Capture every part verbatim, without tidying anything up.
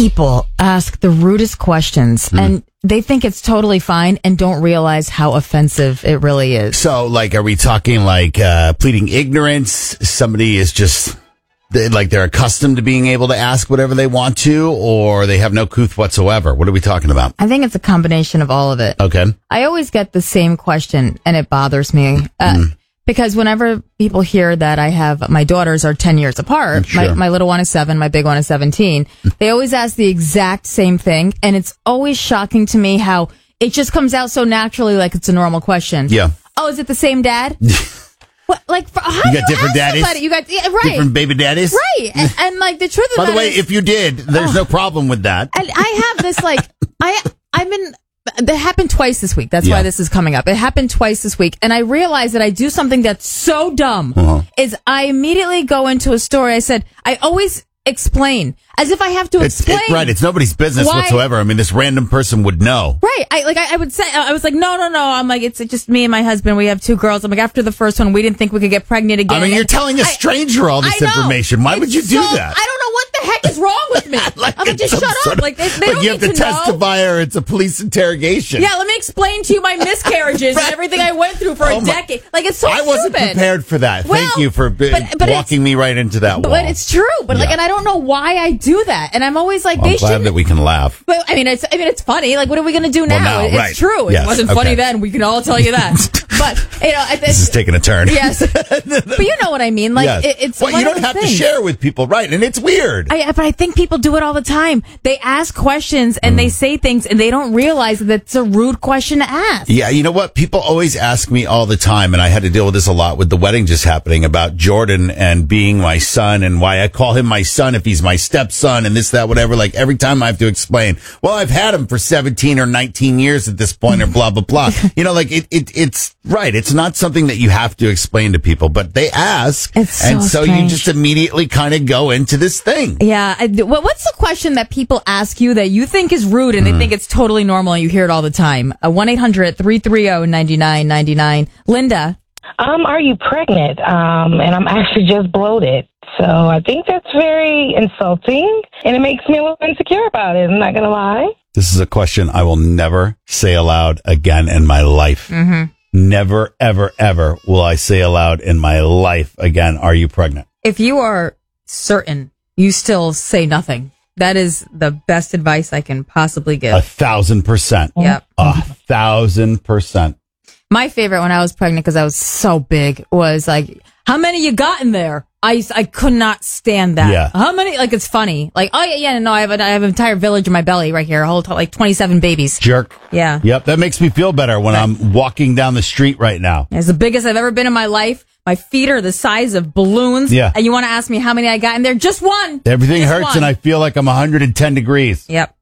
people ask the rudest questions, mm. and they think it's totally fine and don't realize how offensive it really is. So, like, are we talking like uh, pleading ignorance? Somebody is just they, like they're accustomed to being able to ask whatever they want to, or they have no couth whatsoever? What are we talking about? I think it's a combination of all of it. Okay. I always get the same question, and it bothers me. Uh, mm. Because whenever people hear that I have, my daughters are ten years apart, sure. my, my little one is seven, my big one is seventeen, they always ask the exact same thing, and it's always shocking to me how it just comes out so naturally like it's a normal question. Yeah. Oh, is it the same dad? What, like, how you do got you different daddies? Somebody? You got, yeah, right. Different baby daddies? Right. And, and like, the truth of By that the way, is, if you did, there's oh, no problem with that. And I have this, like, I, I'm in... That happened twice this week. That's yeah. why this is coming up. It happened twice this week. And I realized that I do something that's so dumb uh-huh. is I immediately go into a story. I said, I always explain as if I have to it's, explain. It, right. It's nobody's business why, whatsoever. I mean, this random person would know. Right. I like, I, I would say, I was like, no, no, no. I'm like, it's just me and my husband. We have two girls. I'm like, after the first one, we didn't think we could get pregnant again. I mean, you're telling a stranger I, all this information. Why it's would you do so, that? I don't know what the heck is wrong with me. like I'm like, just shut up. Of, like, they, they like don't you have need to, to testify know. or it's a police interrogation. Yeah, let me explain to you my miscarriages right. and everything I went through for oh a my, decade. Like, it's so I stupid. wasn't prepared for that. Well, Thank you for b- but, but walking me right into that but, wall. But it's true. But yeah. like, and I don't know why I do that. And I'm always like, well, they I'm glad should. that we can laugh. But I mean, it's I mean, it's funny. Like, what are we going to do now? Well, no, it's right. true. Yes. It wasn't okay. funny then. We can all tell you that. But you know, I, this is taking a turn. Yes, but you know what I mean. Like, yes. it, it's well, one you don't of have things. to share with people, right? And it's weird. I, but I think people do it all the time. They ask questions and mm. they say things, and they don't realize that it's a rude question to ask. Yeah, you know what? People always ask me all the time, and I had to deal with this a lot with the wedding just happening about Jordan and being my son and why I call him my son if he's my stepson and this, that, whatever. Like every time I have to explain, well, I've had him for seventeen or nineteen years at this point, or blah, blah, blah. You know, like it, it, it's right. It's not something that you have to explain to people, but they ask. It's so and so strange. you just immediately kind of go into this thing. Yeah. I, what's the question that people ask you that you think is rude and mm. they think it's totally normal and you hear it all the time? Uh, one eight hundred three three zero nine nine nine nine. Linda. Um, are you pregnant? Um, and I'm actually just bloated. So I think that's very insulting, and it makes me a little insecure about it. I'm not going to lie. This is a question I will never say aloud again in my life. Mm-hmm. Never, ever, ever will I say aloud in my life again, are you pregnant? If you are certain, you still say nothing. That is the best advice I can possibly give. A thousand percent. Yep. A thousand percent. My favorite when I was pregnant, because I was so big, was like, how many you got in there? I, I could not stand that. Yeah. How many? Like, it's funny. Like, oh, yeah, yeah, no, I have, a, I have an entire village in my belly right here. A whole, like, twenty-seven babies. Jerk. Yeah. Yep, that makes me feel better when right. I'm walking down the street right now. It's the biggest I've ever been in my life. My feet are the size of balloons. Yeah. And you want to ask me how many I got in there? Just one. Everything Just hurts, one. and I feel like I'm one hundred ten degrees. Yep.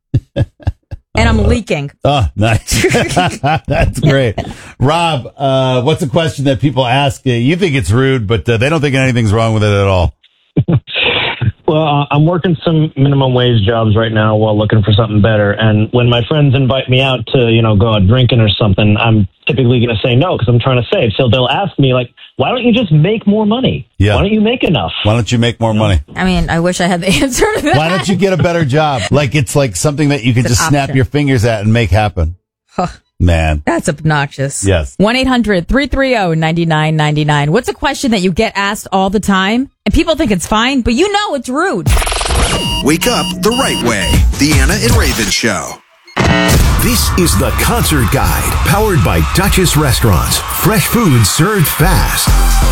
And I'm leaking. Oh, nice. That's great. Rob, uh, what's a question that people ask you? You think it's rude, but uh, they don't think anything's wrong with it at all. Well, uh, I'm working some minimum wage jobs right now while looking for something better. And when my friends invite me out to, you know, go out drinking or something, I'm typically going to say no because I'm trying to save. So they'll ask me, like, why don't you just make more money? Yeah. Why don't you make enough? Why don't you make more money? I mean, I wish I had the answer to that. Why don't you get a better job? Like, it's like something that you can just snap your fingers at and make happen. Huh. Man. That's obnoxious. Yes. one eight hundred three three zero nine nine nine nine. What's a question that you get asked all the time and people think it's fine, but you know it's rude? Wake up the right way. The Anna and Raven Show. This is the Concert Guide, powered by Duchess Restaurants. Fresh food served fast.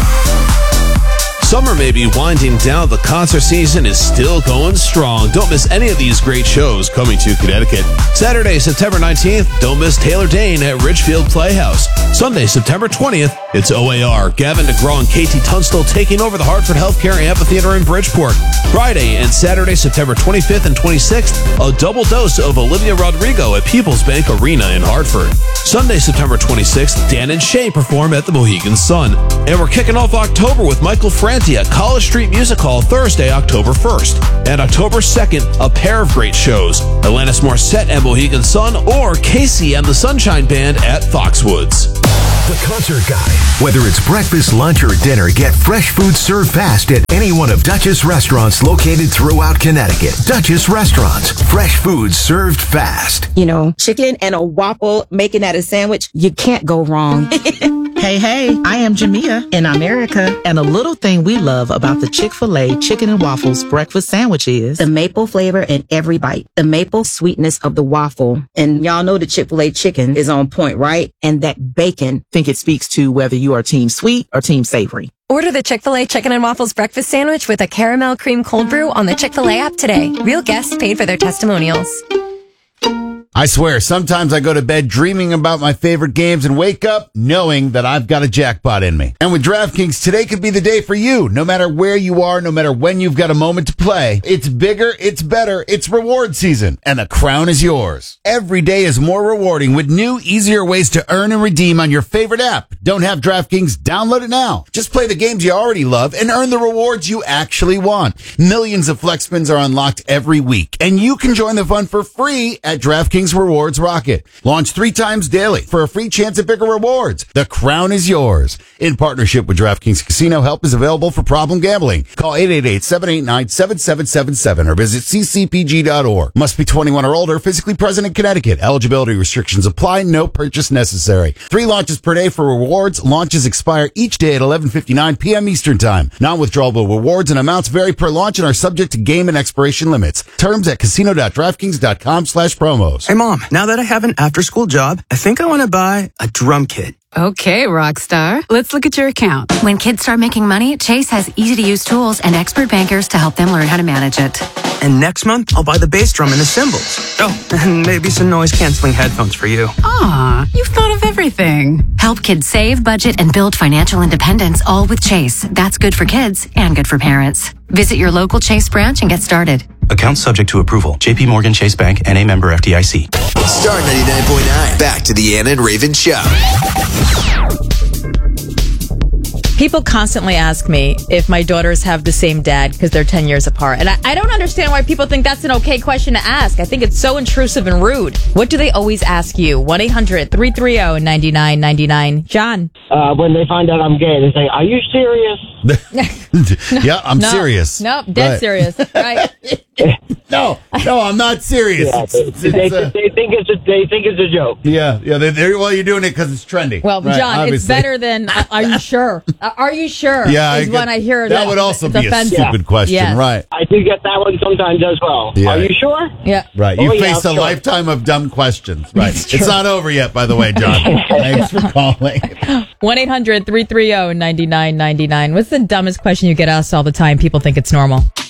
Summer may be winding down. The concert season is still going strong. Don't miss any of these great shows coming to Connecticut. Saturday, September nineteenth, don't miss Taylor Dane at Ridgefield Playhouse. Sunday, September twentieth, it's O A R. Gavin DeGraw and Katie Tunstall taking over the Hartford Healthcare Amphitheater in Bridgeport. Friday and Saturday, September twenty-fifth and twenty-sixth, a double dose of Olivia Rodrigo at People's Bank Arena in Hartford. Sunday, September twenty-sixth, Dan and Shay perform at the Mohegan Sun. And we're kicking off October with Michael Franti at College Street Music Hall Thursday, October first. And October second, a pair of great shows. Alanis Morissette at Mohegan Sun or Casey and the Sunshine Band at Foxwoods. The Concert Guide. Whether it's breakfast, lunch, or dinner, get fresh food served fast at any one of Duchess restaurants located throughout Connecticut. Duchess Restaurants. Fresh food served fast. You know, chicken and a waffle, making that a sandwich, you can't go wrong. Hey, hey, I am Jamia in America, and a little thing we love about the Chick-fil-A Chicken and Waffles breakfast sandwich is the maple flavor in every bite, the maple sweetness of the waffle. And y'all know the Chick-fil-A chicken is on point, right? And that bacon. I think it speaks to whether you are team sweet or team savory. Order the Chick-fil-A Chicken and Waffles breakfast sandwich with a caramel cream cold brew on the Chick-fil-A app today. Real guests paid for their testimonials. I swear, sometimes I go to bed dreaming about my favorite games and wake up knowing that I've got a jackpot in me. And with DraftKings, today could be the day for you. No matter where you are, no matter when you've got a moment to play, it's bigger, it's better, it's reward season, and the crown is yours. Every day is more rewarding with new, easier ways to earn and redeem on your favorite app. Don't have DraftKings? Download it now. Just play the games you already love and earn the rewards you actually want. Millions of flex spins are unlocked every week, and you can join the fun for free at DraftKings Rewards Rocket. Launch three times daily for a free chance at bigger rewards. The crown is yours. In partnership with DraftKings Casino, help is available for problem gambling. Call eight eight eight, seven eight nine, seven seven seven seven or visit c c p g dot org. Must be twenty-one or older, physically present in Connecticut. Eligibility restrictions apply. No purchase necessary. Three launches per day for rewards. Launches expire each day at eleven fifty-nine p.m. Eastern Time. Non-withdrawable rewards and amounts vary per launch and are subject to game and expiration limits. Terms at casino dot draftkings dot com slash promos. Hey, Mom, now that I have an after-school job, I think I want to buy a drum kit. Okay, Rockstar. Let's look at your account. When kids start making money, Chase has easy-to-use tools and expert bankers to help them learn how to manage it. And next month, I'll buy the bass drum and the cymbals. Oh, and maybe some noise-canceling headphones for you. Aw, you've thought of everything. Help kids save, budget, and build financial independence, all with Chase. That's good for kids and good for parents. Visit your local Chase branch and get started. Account subject to approval. J P Morgan Chase Bank, N A member F D I C. Star ninety-nine point nine. Back to the Anna and Raven Show. People constantly ask me if my daughters have the same dad because they're ten years apart. And I, I don't understand why people think that's an okay question to ask. I think it's so intrusive and rude. What do they always ask you? one eight hundred, three three zero, nine nine nine nine. John. Uh, when they find out I'm gay, they say, "Are you serious?" Yeah, I'm no, serious. No, dead right. serious. Right. no, no, I'm not serious. Yeah, it's, they, it's, they, it's a, they think it's a, they think it's a joke. Yeah, yeah. They, they're, well, you're doing it because it's trendy. Well, right, John, obviously. it's better than uh, "Are you sure?" Uh, are you sure? Yeah, is I when get, I hear that that would also it's be offensive. a stupid Yeah. question, Yes. right? I do get that one sometimes as well. Yeah. Are you sure? Yeah, right. You Oh, yeah, face a sure. lifetime of dumb questions. Right. It's It's true. not over yet, by the way, John. Thanks for calling. one eight hundred, three three zero, nine nine nine nine. What's the dumbest question you get asked all the time? People think it's normal.